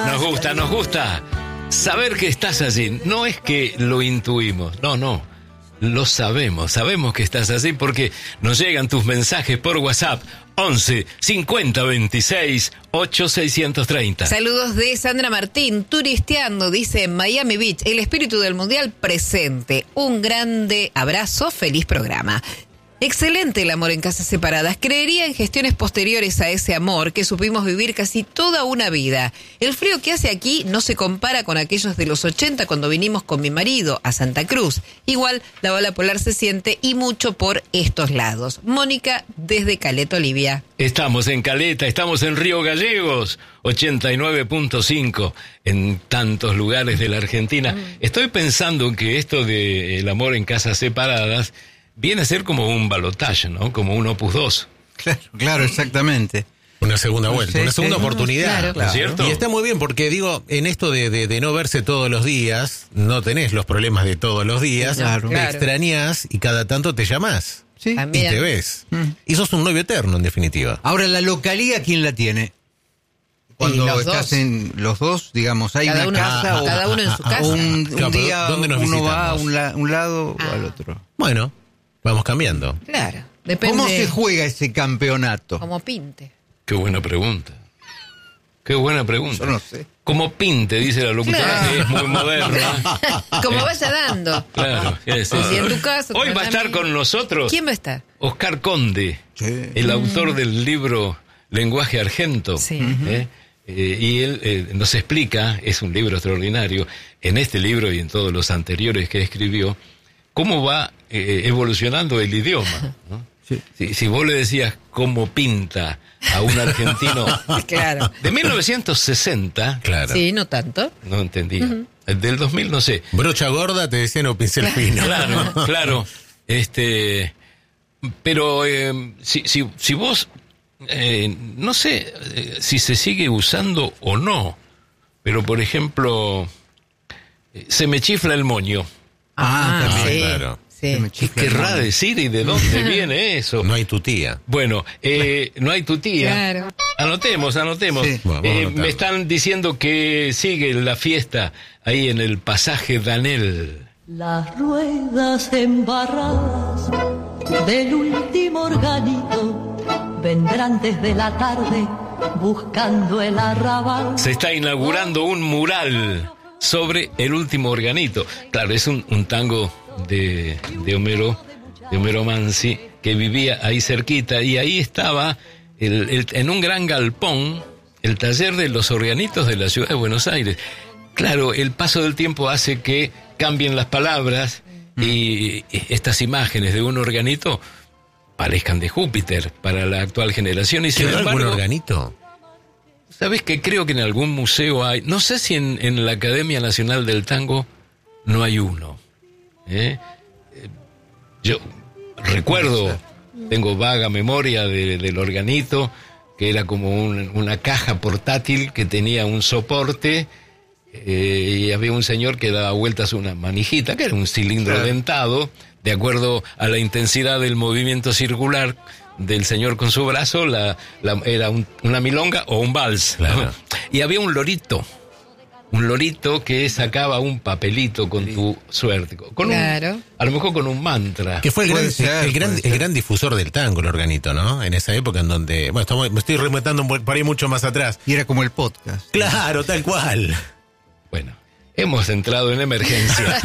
Nos gusta saber que estás allí. No es que lo intuimos, no. Lo sabemos que estás allí porque nos llegan tus mensajes por WhatsApp 11 50 26 8 630. Saludos de Sandra Martín, turisteando, dice en Miami Beach, el espíritu del mundial presente. Un grande abrazo, feliz programa. Excelente el amor en casas separadas. Creería en gestiones posteriores a ese amor que supimos vivir casi toda una vida. El frío que hace aquí no se compara con aquellos de los 80 cuando vinimos con mi marido a Santa Cruz. Igual la ola polar se siente y mucho por estos lados. Mónica desde Caleta, Olivia. Estamos en Caleta, estamos en Río Gallegos, 89.5 en tantos lugares de la Argentina. Estoy pensando que esto de el amor en casas separadas viene a ser como un balotaje, ¿no? Como un Opus 2. Claro, exactamente. Una segunda vuelta, una segunda oportunidad. Claro. ¿No es cierto? Y está muy bien porque, digo, en esto de no verse todos los días, no tenés los problemas de todos los días, Claro. te extrañás y cada tanto te llamás Sí. También. y te ves. Y sos un novio eterno, en definitiva. Ahora, la localidad, ¿quién la tiene? Cuando los estás dos. en los dos, digamos, hay Cada una uno- casa o cada uno en su casa. un Claro, pero día ¿dónde nos uno va a visitamos? un lado o al otro. Bueno, vamos cambiando. Claro, depende. ¿Cómo se juega ese campeonato? Como pinte. Qué buena pregunta. Yo no sé. Como pinte, dice la locutora, Claro. que es muy moderna. Como vaya dando. Claro. Si en tu caso, Hoy tu va a estar amigo. con nosotros ¿Quién va a estar? Oscar Conde, Sí. el autor del libro Lenguaje Argento. Sí. Y él nos explica, es un libro extraordinario, en este libro y en todos los anteriores que escribió, cómo va evolucionando el idioma, ¿no? Sí. Si vos le decías cómo pinta a un argentino Claro. de 1960, Claro. Sí, no tanto. no entendía. Del 2000 no sé. Brocha gorda te decían o pincel fino. Claro. Pero si vos, no sé si se sigue usando o no, pero por ejemplo, se me chifla el moño. También. sí. claro. Sí. ¿Qué querrá decir y de dónde viene eso? No hay tu tía. Bueno, no hay tu tía. Claro. Anotemos. Sí. Bueno, vamos a anotar. Me están diciendo que sigue la fiesta ahí en el pasaje Danel. Las ruedas embarradas del último organito vendrán desde la tarde buscando el arrabal. Se está inaugurando un mural sobre el último organito. Claro, es un tango de Homero Mansi, que vivía ahí cerquita, y ahí estaba en un gran galpón el taller de los organitos de la ciudad de Buenos Aires. Claro, el paso del tiempo hace que cambien las palabras y estas imágenes de un organito parezcan de Júpiter para la actual generación. Y sin ¿Quedó algún embargo, organito? ¿sabes que creo que en algún museo hay? No sé si en la Academia Nacional del Tango no hay uno. Yo recuerdo, tengo vaga memoria del organito, que era como una caja portátil que tenía un soporte, y había un señor que daba vueltas una manijita, que era un cilindro dentado, de acuerdo a la intensidad del movimiento circular del señor con su brazo, era una milonga o un vals. Claro. ¿no? Y había un lorito que sacaba un papelito con tu suerte, Claro. a lo mejor con un mantra. Que fue Puede ser, el puede ser. gran difusor del tango, el organito, ¿no? En esa época en donde... Bueno, me estoy remontando para ir mucho más atrás. Y era como el podcast. Claro, tal cual. Bueno, hemos entrado en emergencia.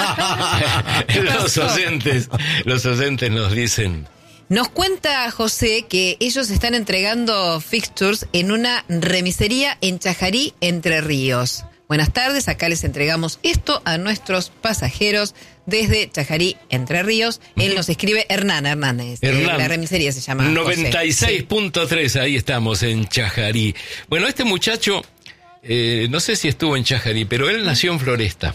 los oyentes nos dicen... Nos cuenta José que ellos están entregando fixtures en una remisería en Chajarí, Entre Ríos. Buenas tardes, acá les entregamos esto a nuestros pasajeros desde Chajarí, Entre Ríos. Él nos escribe Hernán, la remisería se llama 96.3, ahí estamos en Chajarí. Bueno, este muchacho, no sé si estuvo en Chajarí, pero él nació en Floresta.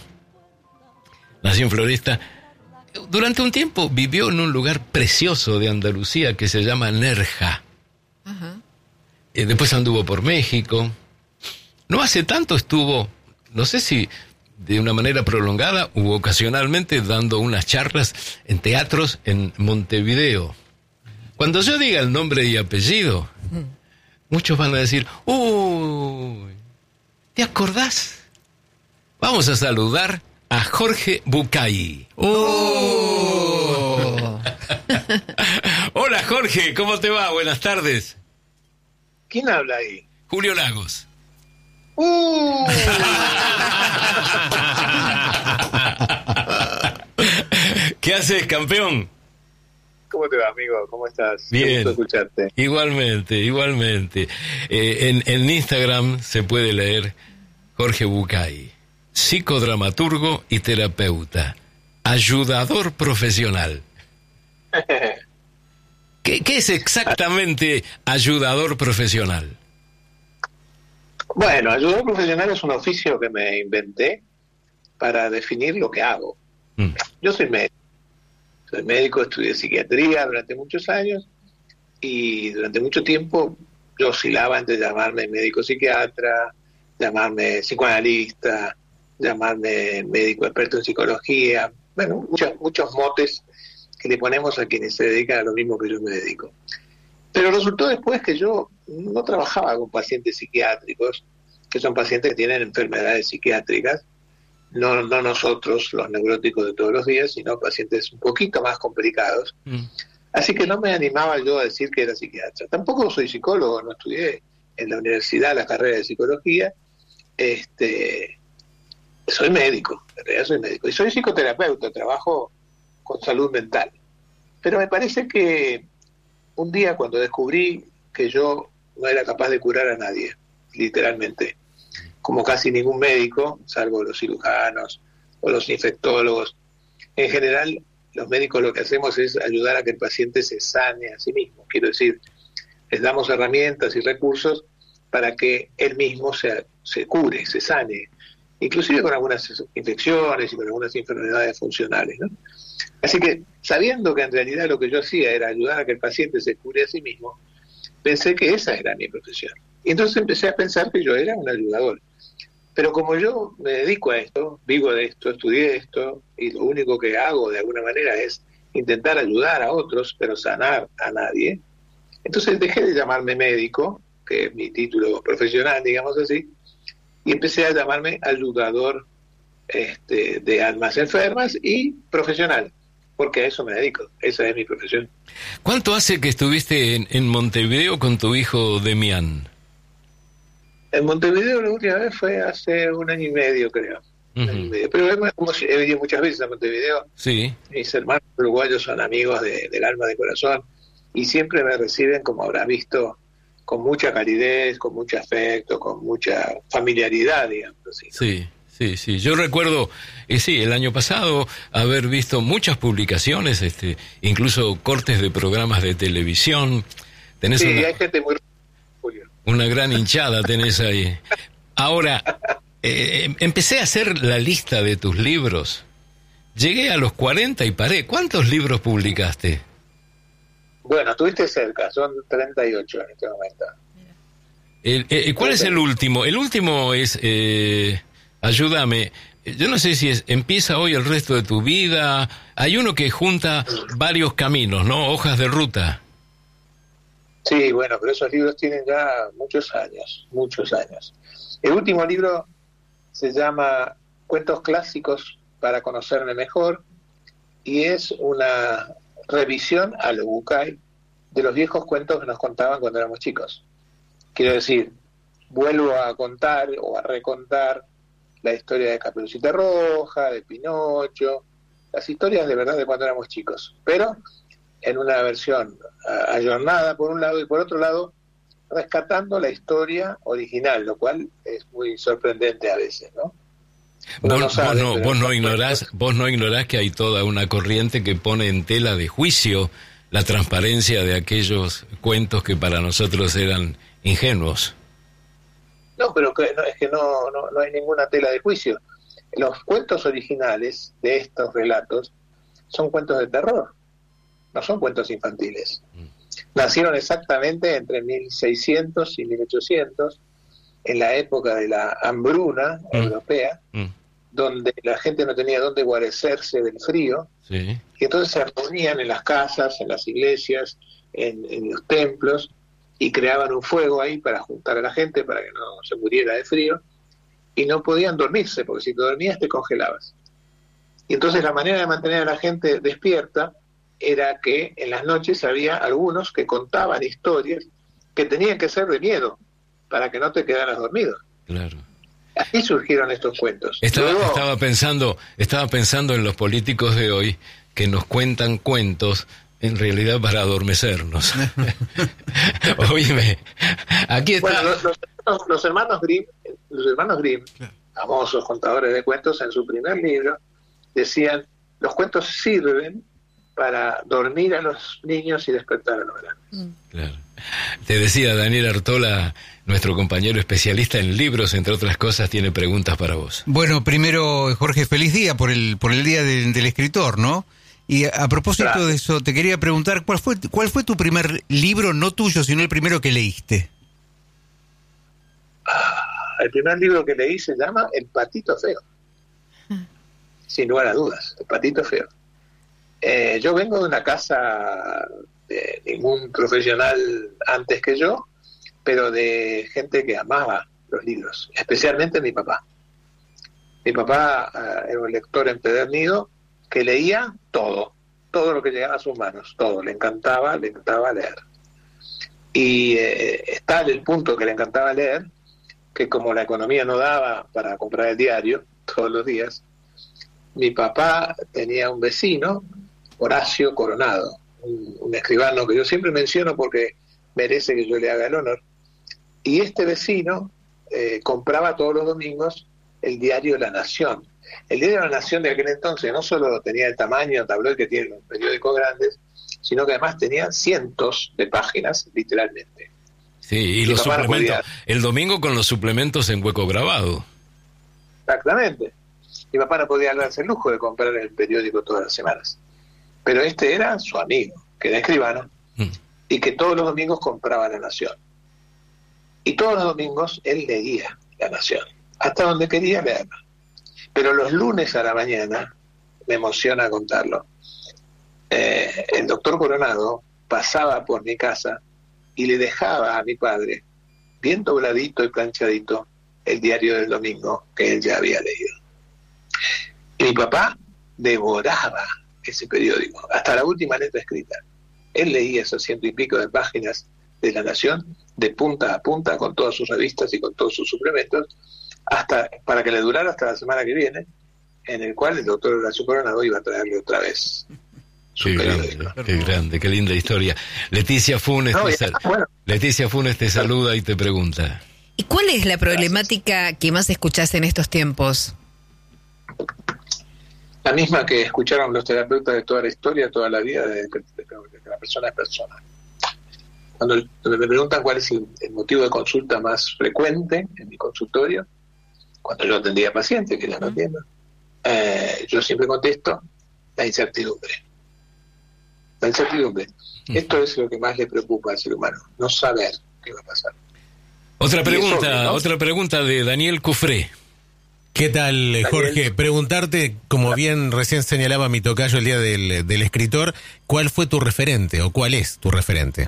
Durante un tiempo vivió en un lugar precioso de Andalucía que se llama Nerja. Ajá. Después anduvo por México. No hace tanto estuvo, no sé si de una manera prolongada u ocasionalmente, dando unas charlas en teatros en Montevideo. Cuando yo diga el nombre y apellido, muchos van a decir, uy, ¿Te acordás? Vamos a saludar a Jorge Bucay. Hola Jorge, ¿cómo te va? Buenas tardes. ¿Quién habla ahí? Julio Lagos. ¿Qué haces, campeón? ¿Cómo te va, amigo? ¿Cómo estás? Bien. Qué gusto escucharte. Igualmente. En Instagram se puede leer Jorge Bucay, psicodramaturgo y terapeuta, ayudador profesional. ¿Qué es exactamente ayudador profesional? Bueno, ayudador profesional es un oficio que me inventé para definir lo que hago. Yo soy médico, estudié psiquiatría durante muchos años y durante mucho tiempo yo oscilaba entre llamarme médico psiquiatra, llamarme psicoanalista, llamarme médico experto en psicología, bueno, muchos motes que le ponemos a quienes se dedican a lo mismo que yo me dedico. Pero resultó después que yo no trabajaba con pacientes psiquiátricos, que son pacientes que tienen enfermedades psiquiátricas, no nosotros, los neuróticos de todos los días, sino pacientes un poquito más complicados. Así que no me animaba yo a decir que era psiquiatra. Tampoco soy psicólogo, no estudié en la universidad la carrera de psicología. Soy médico, en realidad soy médico. Y soy psicoterapeuta, trabajo con salud mental. Pero me parece que un día cuando descubrí que yo no era capaz de curar a nadie, literalmente, como casi ningún médico, salvo los cirujanos o los infectólogos. En general, los médicos lo que hacemos es ayudar a que el paciente se sane a sí mismo. Quiero decir, les damos herramientas y recursos para que él mismo se cure, se sane, inclusive con algunas infecciones y con algunas enfermedades funcionales, ¿no? Así que, sabiendo que en realidad lo que yo hacía era ayudar a que el paciente se cure a sí mismo, pensé que esa era mi profesión. Y entonces empecé a pensar que yo era un ayudador. Pero como yo me dedico a esto, vivo de esto, estudié esto, y lo único que hago de alguna manera es intentar ayudar a otros, pero sanar a nadie, entonces dejé de llamarme médico, que es mi título profesional, digamos así, y empecé a llamarme ayudador de almas enfermas y profesional, porque a eso me dedico, esa es mi profesión. ¿Cuánto hace que estuviste en Montevideo con tu hijo Demián? En Montevideo la última vez fue hace 1 año y medio, creo. Uh-huh. 1 año y medio. Pero he venido muchas veces a Montevideo. Sí. Mis hermanos uruguayos son amigos del alma, de corazón, y siempre me reciben, como habrás visto, con mucha calidez, con mucho afecto, con mucha familiaridad, digamos así, ¿no? Sí. Yo recuerdo, el año pasado haber visto muchas publicaciones, incluso cortes de programas de televisión. Tenés hay gente muy... Julio. Una gran hinchada tenés ahí. Ahora, empecé a hacer la lista de tus libros. Llegué a los 40 y paré. ¿Cuántos libros publicaste? Bueno, estuviste cerca, son 38 en este momento. ¿Cuál es el último? El último es, ayúdame, yo no sé si empieza hoy el resto de tu vida. Hay uno que junta varios caminos, ¿no? Hojas de ruta. Sí, bueno, pero esos libros tienen ya muchos años. El último libro se llama Cuentos clásicos para conocerme mejor y es una revisión a lo Bucay de los viejos cuentos que nos contaban cuando éramos chicos. Quiero decir, vuelvo a contar o a recontar la historia de Caperucita Roja, de Pinocho, las historias de verdad de cuando éramos chicos, pero en una versión ayornada por un lado y por otro lado rescatando la historia original, lo cual es muy sorprendente a veces, ¿no? Vos no ignorás que hay toda una corriente que pone en tela de juicio la transparencia de aquellos cuentos que para nosotros eran ingenuos. No, pero es que no hay ninguna tela de juicio. Los cuentos originales de estos relatos son cuentos de terror, no son cuentos infantiles. Nacieron exactamente entre 1600 y 1800, en la época de la hambruna europea, donde la gente no tenía dónde guarecerse del frío, y entonces se reunían en las casas, en las iglesias, en los templos, y creaban un fuego ahí para juntar a la gente, para que no se muriera de frío, y no podían dormirse, porque si te dormías te congelabas. Y entonces la manera de mantener a la gente despierta era que en las noches había algunos que contaban historias que tenían que ser de miedo, para que no te quedaras dormido. Claro. Así surgieron estos cuentos. Estaba pensando en los políticos de hoy que nos cuentan cuentos en realidad para adormecernos. Oíme, aquí está. Bueno, los hermanos Grimm, famosos contadores de cuentos, en su primer libro decían: los cuentos sirven para dormir a los niños y despertar a los grandes. Claro. Te decía, Daniel Artola, nuestro compañero especialista en libros, entre otras cosas, tiene preguntas para vos. Bueno, primero, Jorge, feliz día por el día del escritor, ¿no? Y a propósito de eso, te quería preguntar, ¿cuál fue tu primer libro, no tuyo, sino el primero que leíste? El primer libro que leí se llama El Patito Feo. Sin lugar a dudas, El Patito Feo. Yo vengo de una casa de ningún profesional antes que yo, pero de gente que amaba los libros, especialmente mi papá. Mi papá era un lector empedernido que leía todo lo que llegaba a sus manos, todo, le encantaba leer. Y está en el punto que le encantaba leer, que como la economía no daba para comprar el diario todos los días, mi papá tenía un vecino, Horacio Coronado, un escribano que yo siempre menciono porque merece que yo le haga el honor, y este vecino compraba todos los domingos el diario La Nación. El diario La Nación de aquel entonces no solo tenía el tamaño tabloide que tienen los periódicos grandes, sino que además tenía cientos de páginas, literalmente. Sí, y los suplementos, el domingo con los suplementos en hueco grabado. Exactamente. Mi papá no podía darse el lujo de comprar el periódico todas las semanas. Pero este era su amigo, que era escribano, y que todos los domingos compraba La Nación. Y todos los domingos él leía La Nación, hasta donde quería leerla. Pero los lunes a la mañana, me emociona contarlo, el doctor Coronado pasaba por mi casa y le dejaba a mi padre, bien dobladito y planchadito, el diario del domingo que él ya había leído. Y mi papá devoraba ese periódico, hasta la última letra escrita. Él leía esos 100 y pico de páginas de La Nación, de punta a punta, con todas sus revistas y con todos sus suplementos, hasta para que le durara hasta la semana que viene, en el cual el doctor Horacio Coronado iba a traerle otra vez su periódico. Qué grande, qué linda historia. Leticia Funes, Leticia Funes te saluda y te pregunta: ¿y cuál es la problemática que más escuchás en estos tiempos? La misma que escucharon los terapeutas de toda la historia, toda la vida, de la persona es persona. Cuando me preguntan cuál es el motivo de consulta más frecuente en mi consultorio, cuando yo atendía a pacientes que ya no atiendo, yo siempre contesto: la incertidumbre. La incertidumbre. Esto es lo que más le preocupa al ser humano, no saber qué va a pasar. Otra pregunta de Daniel Cufré. ¿Qué tal, Jorge? Preguntarte, como bien recién señalaba mi tocayo el día del escritor, ¿cuál fue tu referente o cuál es tu referente?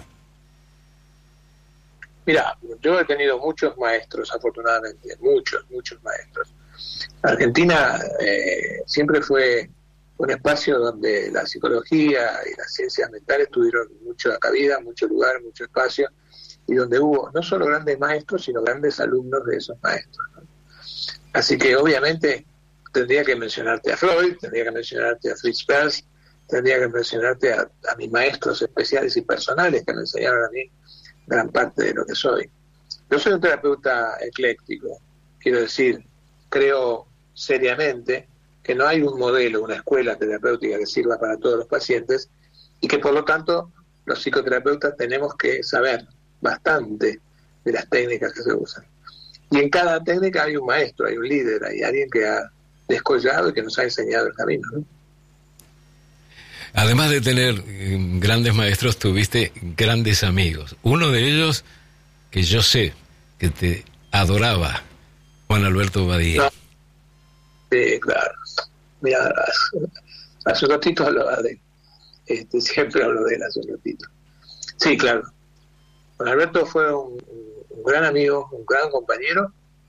Mira, yo he tenido muchos maestros, afortunadamente, muchos maestros. Argentina siempre fue un espacio donde la psicología y las ciencias mentales tuvieron mucha cabida, mucho lugar, mucho espacio, y donde hubo no solo grandes maestros, sino grandes alumnos de esos maestros, ¿no? Así que obviamente tendría que mencionarte a Freud, tendría que mencionarte a Fritz Perls, tendría que mencionarte a mis maestros especiales y personales que me enseñaron a mí gran parte de lo que soy. Yo soy un terapeuta ecléctico, quiero decir, creo seriamente que no hay un modelo, una escuela terapéutica que sirva para todos los pacientes, y que por lo tanto los psicoterapeutas tenemos que saber bastante de las técnicas que se usan. Y en cada técnica hay un maestro, hay un líder, hay alguien que ha descollado y que nos ha enseñado el camino, ¿no? Además de tener grandes maestros, tuviste grandes amigos. Uno de ellos, que yo sé que te adoraba, Juan Alberto Badía. No. Sí, claro. Mira, hace un ratito hablaba de él. Siempre hablo de él hace un ratito. Sí, claro. Juan Alberto fue un gran amigo, un gran compañero,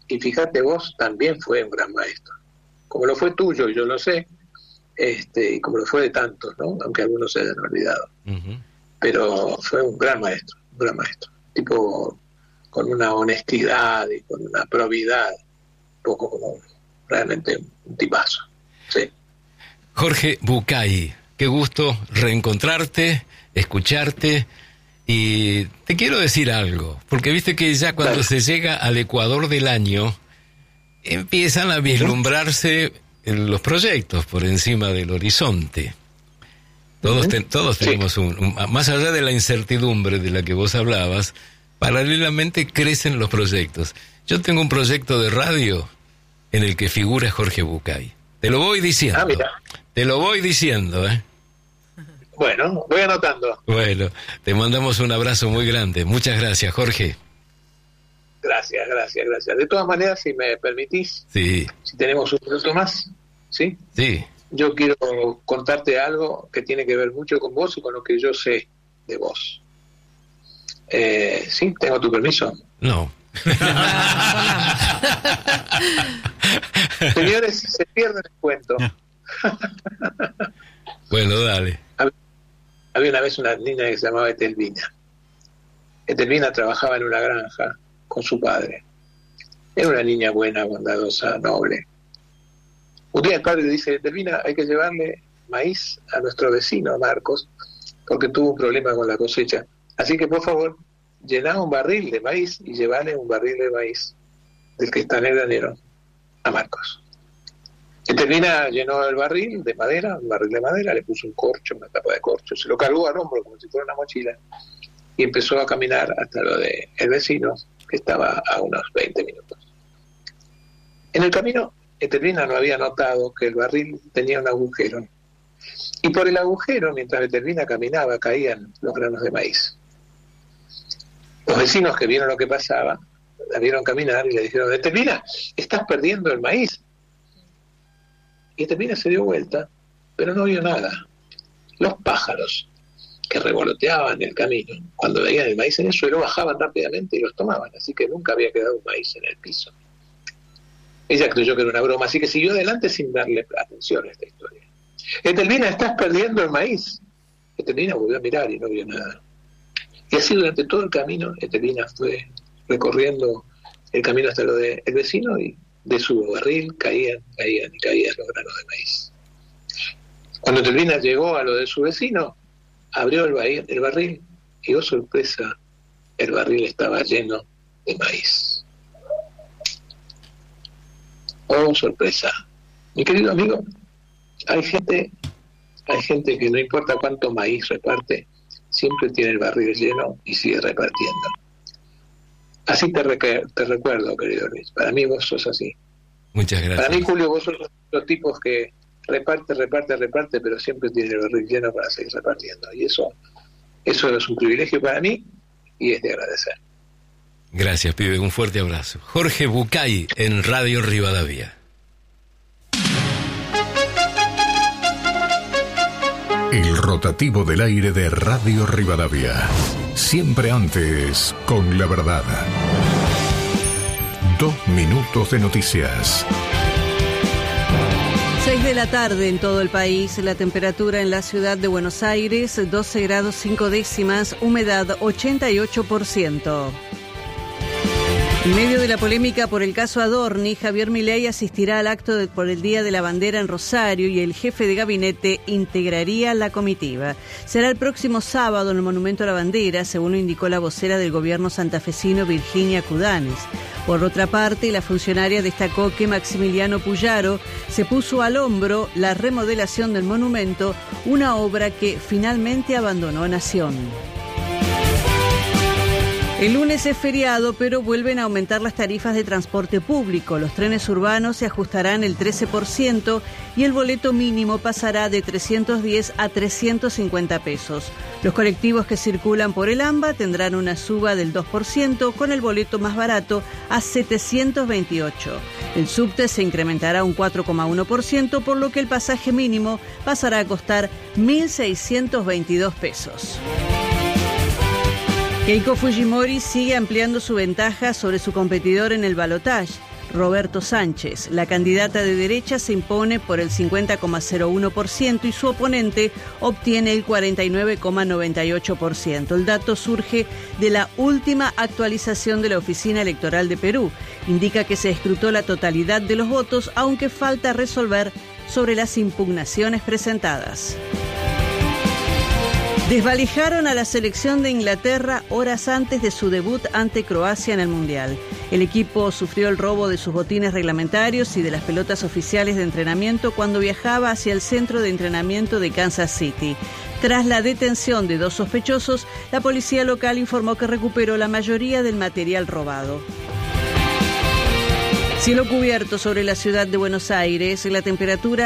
y fíjate vos, también fue un gran maestro. Como lo fue tuyo, yo lo sé, y como lo fue de tantos, ¿no? Aunque algunos se hayan olvidado. Uh-huh. Pero fue un gran maestro, tipo con una honestidad y con una probidad, un poco como realmente un tipazo. Sí. Jorge Bucay, qué gusto reencontrarte, escucharte, y te quiero decir algo, porque viste que ya cuando se llega al Ecuador del año, empiezan a vislumbrarse los proyectos por encima del horizonte. Todos tenemos más allá de la incertidumbre de la que vos hablabas, paralelamente crecen los proyectos. Yo tengo un proyecto de radio en el que figura Jorge Bucay. Te lo voy diciendo. Mira. Te lo voy diciendo, ¿eh? Bueno, voy anotando. Bueno, te mandamos un abrazo muy grande. Muchas gracias, Jorge. Gracias. De todas maneras, si me permitís, sí, si tenemos un minuto más, ¿sí? Sí. Yo quiero contarte algo que tiene que ver mucho con vos y con lo que yo sé de vos. ¿Sí? ¿Tengo tu permiso? No. Señores, se pierde el cuento. Bueno, dale. Había una vez una niña que se llamaba Etelvina. Etelvina trabajaba en una granja con su padre. Era una niña buena, bondadosa, noble. Un día el padre le dice: Etelvina, hay que llevarle maíz a nuestro vecino Marcos, porque tuvo un problema con la cosecha. Así que, por favor, llená un barril de maíz y llevale un barril de maíz del que está en el granero a Marcos. Etelvina llenó el barril de madera, le puso un corcho, una tapa de corcho, se lo cargó al hombro como si fuera una mochila y empezó a caminar hasta lo de el vecino, que estaba a unos 20 minutos. En el camino, Etelvina no había notado que el barril tenía un agujero, y por el agujero, mientras Etelvina caminaba, caían los granos de maíz. Los vecinos que vieron lo que pasaba, la vieron caminar y le dijeron: Etelvina, estás perdiendo el maíz. Y Etelvina se dio vuelta, pero no vio nada. Los pájaros que revoloteaban en el camino, cuando veían el maíz en el suelo, bajaban rápidamente y los tomaban, así que nunca había quedado un maíz en el piso. Ella creyó que era una broma, así que siguió adelante sin darle atención a esta historia. Etelvina, estás perdiendo el maíz. Etelvina volvió a mirar y no vio nada. Y así durante todo el camino, Etelvina fue recorriendo el camino hasta lo del vecino, y de su barril caían los granos de maíz. Cuando Etelvina llegó a lo de su vecino, abrió el barril y, oh sorpresa, el barril estaba lleno de maíz. Oh sorpresa. Mi querido amigo, hay gente que no importa cuánto maíz reparte, siempre tiene el barril lleno y sigue repartiendo. Así te recuerdo, querido Luis. Para mí vos sos así. Muchas gracias. Para mí, Julio, vos sos los tipos que reparte, pero siempre tiene el barril lleno para seguir repartiendo. Y eso es un privilegio para mí y es de agradecer. Gracias, pibe. Un fuerte abrazo. Jorge Bucay en Radio Rivadavia. El rotativo del aire de Radio Rivadavia. Siempre antes con la verdad. 2 minutos de noticias. 6 de la tarde en todo el país. La temperatura en la ciudad de Buenos Aires, 12 grados 5 décimas, humedad 88%. En medio de la polémica por el caso Adorni, Javier Milei asistirá al acto por el Día de la Bandera en Rosario y el jefe de gabinete integraría la comitiva. Será el próximo sábado en el Monumento a la Bandera, según lo indicó la vocera del gobierno santafesino, Virginia Cudanes. Por otra parte, la funcionaria destacó que Maximiliano Puyaro se puso al hombro la remodelación del monumento, una obra que finalmente abandonó Nación. El lunes es feriado, pero vuelven a aumentar las tarifas de transporte público. Los trenes urbanos se ajustarán el 13% y el boleto mínimo pasará de 310 a 350 pesos. Los colectivos que circulan por el AMBA tendrán una suba del 2%, con el boleto más barato a 728. El subte se incrementará un 4,1%, por lo que el pasaje mínimo pasará a costar 1.622 pesos. Keiko Fujimori sigue ampliando su ventaja sobre su competidor en el balotaje. Roberto Sánchez. La candidata de derecha se impone por el 50,01% y su oponente obtiene el 49,98%. El dato surge de la última actualización de la Oficina Electoral de Perú. Indica que se escrutó la totalidad de los votos, aunque falta resolver sobre las impugnaciones presentadas. Desvalijaron a la selección de Inglaterra horas antes de su debut ante Croacia en el Mundial. El equipo sufrió el robo de sus botines reglamentarios y de las pelotas oficiales de entrenamiento cuando viajaba hacia el centro de entrenamiento de Kansas City. Tras la detención de 2 sospechosos, la policía local informó que recuperó la mayoría del material robado. Cielo cubierto sobre la ciudad de Buenos Aires, la temperatura